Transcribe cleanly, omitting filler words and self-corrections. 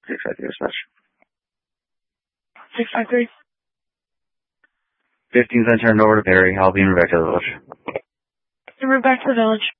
653 dispatch. 653. 15's then turned over to Perry. I'll be in back to the village. We're back to the village.